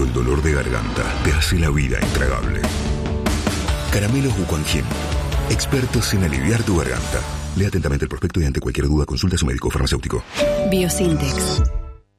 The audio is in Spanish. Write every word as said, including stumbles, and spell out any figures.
el dolor de garganta te hace la vida intragable. Caramelos Wuquanjin, expertos en aliviar tu garganta. Lea atentamente el prospecto y ante cualquier duda consulta a su médico farmacéutico. Biosintex.